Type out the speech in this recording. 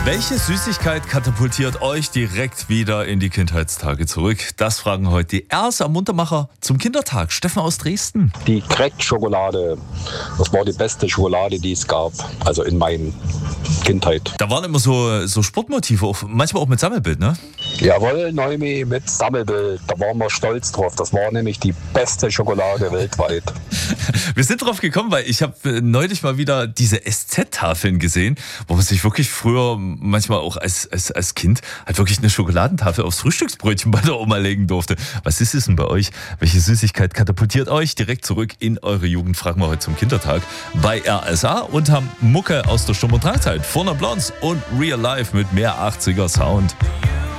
Welche Süßigkeit katapultiert euch direkt wieder in die Kindheitstage zurück? Das fragen heute die Erste am Muntermacher zum Kindertag. Steffen aus Dresden. Die Crack-Schokolade, das war die beste Schokolade, die es gab, also in meiner Kindheit. Da waren immer so Sportmotive, manchmal auch mit Sammelbild, ne? Jawohl, Neumi mit Sammelbild, da waren wir stolz drauf. Das war nämlich die beste Schokolade weltweit. Wir sind drauf gekommen, weil ich habe neulich mal wieder diese SZ-Tafeln gesehen, wo man sich wirklich früher manchmal auch als Kind halt wirklich eine Schokoladentafel aufs Frühstücksbrötchen bei der Oma legen durfte. Was ist es denn bei euch? Welche Süßigkeit katapultiert euch direkt zurück in eure Jugend? Fragen wir heute zum Kindertag bei RSA und haben Mucke aus der Sturm- und Drangzeit, Vorne Blondes und Real Life mit mehr 80er Sound.